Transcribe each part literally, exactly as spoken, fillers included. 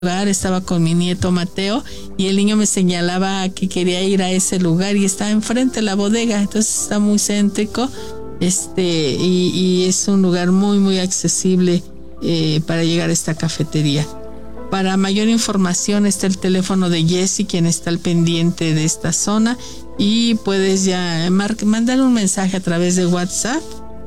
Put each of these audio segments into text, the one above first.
lugar, estaba con mi nieto Mateo y el niño me señalaba que quería ir a ese lugar y está enfrente de la bodega, entonces está muy céntrico, este y, y es un lugar muy muy accesible eh, para llegar a esta cafetería. Para mayor información está el teléfono de Jessy, quien está al pendiente de esta zona, y puedes ya mar- mandar un mensaje a través de WhatsApp.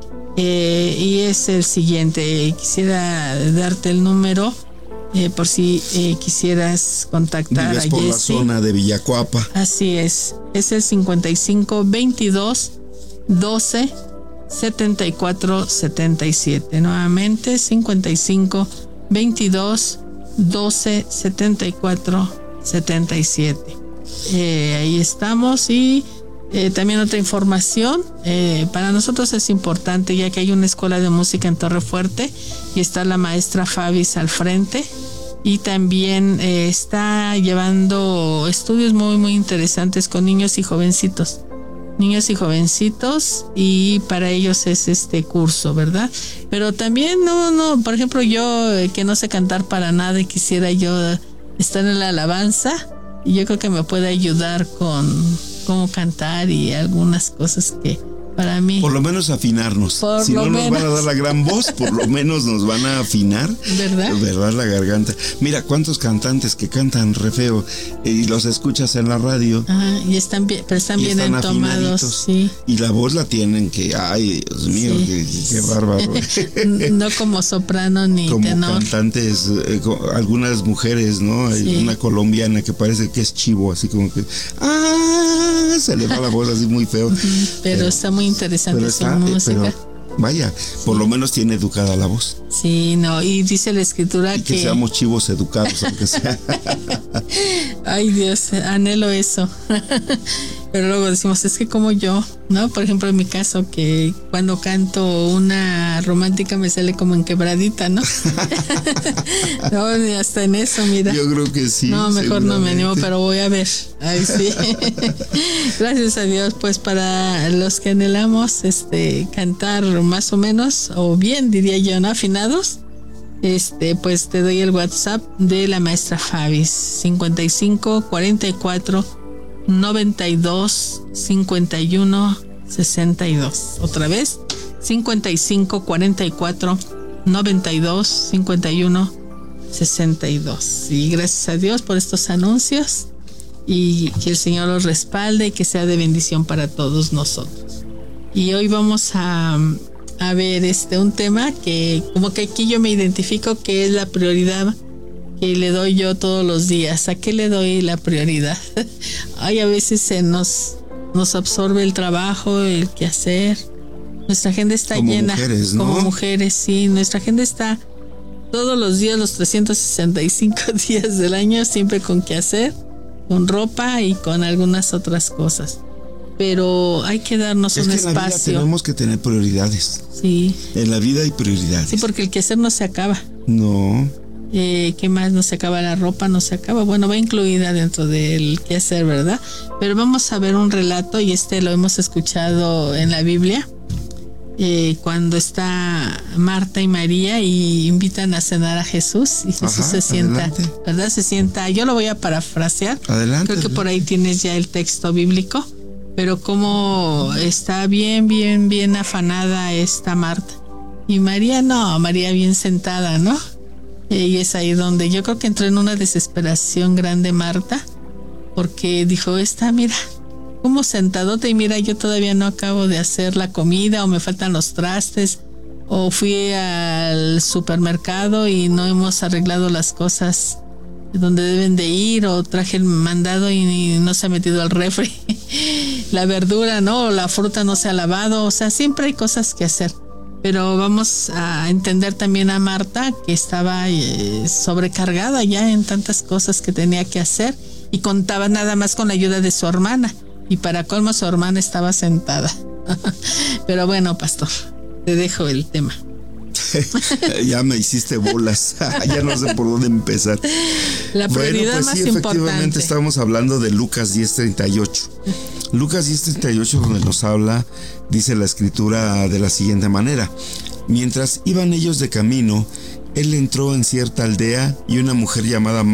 Eh, y es el siguiente. Quisiera darte el número eh, por si eh, quisieras contactar Vives a por Jessy. la zona de Villacuapa. Así es. Es el cincuenta y cinco veintidós doce setenta y cuatro setenta y siete. Nuevamente cincuenta y cinco veintidós doce setenta y cuatro setenta y siete. Eh, ahí estamos. Y Eh, también otra información, eh, para nosotros es importante, ya que hay una escuela de música en Torrefuerte y está la maestra Fabis al frente, y también eh, está llevando estudios muy muy interesantes con niños y jovencitos, niños y jovencitos, y para ellos es este curso, ¿verdad? Pero también no, no, por ejemplo yo eh, que no sé cantar para nada y quisiera yo estar en la alabanza, y yo creo que me puede ayudar con cómo cantar y algunas cosas que para mí... Por lo menos afinarnos. Por si no menos. nos van a dar la gran voz, por lo menos nos van a afinar. ¿Verdad? ¿Verdad? La garganta. Mira, cuántos cantantes que cantan re feo y los escuchas en la radio. Ajá, y están bien, pero están y bien están entomados, sí. Y la voz la tienen que, ay, Dios mío, Sí. qué, qué bárbaro. No como soprano ni como tenor. cantantes, eh, algunas mujeres, ¿no? Hay Sí. una colombiana que parece que es chivo, así como que, ah, se le va la voz así muy feo. Pero, pero está muy interesante pero su está, música. pero, vaya, por lo menos tiene educada la voz. Sí, no, y dice la escritura y que, que seamos chivos educados, aunque sea. Ay, Dios, anhelo eso. Pero luego decimos, es que como yo, ¿no? Por ejemplo, en mi caso, que cuando canto una romántica me sale como en quebradita, ¿no? No, hasta en eso, mira. Yo creo que sí. No, mejor no me animo, pero voy a ver. Ay, sí. Gracias a Dios, pues para los que anhelamos este cantar más o menos, o bien diría yo, ¿no? Afinados, este, pues te doy el WhatsApp de la maestra Fabis, cincuenta y cinco cuarenta y cuatro noventa y dos cincuenta y uno sesenta y dos. Otra vez, cincuenta y cinco cuarenta y cuatro noventa y dos cincuenta y uno sesenta y dos. Y gracias a Dios por estos anuncios, y que el Señor los respalde y que sea de bendición para todos nosotros. Y hoy vamos a, a ver este un tema que como que aquí yo me identifico, que es la prioridad que le doy yo todos los días. ¿A qué le doy la prioridad? Ay, a veces se nos, nos absorbe el trabajo, el quehacer. Nuestra agenda está como llena. Mujeres, ¿no? Como mujeres, sí. Nuestra agenda está todos los días, los trescientos sesenta y cinco días del año, siempre con quehacer, con ropa y con algunas otras cosas. Pero hay que darnos es un que en espacio. la vida tenemos que tener prioridades. Sí. En la vida hay prioridades. Sí, porque el quehacer no se acaba. No. Eh, ¿Qué más? No se acaba la ropa, no se acaba. Bueno, va incluida dentro del quehacer, ¿verdad? Pero vamos a ver un relato, y este lo hemos escuchado en la Biblia, eh, cuando está Marta y María y invitan a cenar a Jesús, y Jesús Ajá, se sienta, adelante. ¿verdad? Se sienta, yo lo voy a parafrasear. Adelante. Creo que por ahí tienes ya el texto bíblico, pero como está bien, bien, bien afanada esta Marta. Y María no, María bien sentada, ¿no? Y es ahí donde yo creo que entró en una desesperación grande Marta, porque dijo, esta, mira, como sentadota, y mira, yo todavía no acabo de hacer la comida, o me faltan los trastes, o fui al supermercado y no hemos arreglado las cosas donde deben de ir, o traje el mandado y no se ha metido al refri la verdura, ¿no? O la fruta no se ha lavado. O sea, siempre hay cosas que hacer. Pero vamos a entender también a Marta, que estaba eh, sobrecargada ya en tantas cosas que tenía que hacer, y contaba nada más con la ayuda de su hermana, y para colmo su hermana estaba sentada. Pero bueno, pastor, te dejo el tema. Ya me hiciste bolas. Ya no sé por dónde empezar. La prioridad bueno, pues más sí, efectivamente importante. estamos hablando de Lucas diez treinta y ocho. Lucas diez treinta y ocho, donde nos habla, dice la escritura de la siguiente manera: mientras iban ellos de camino, él entró en cierta aldea y una mujer llamada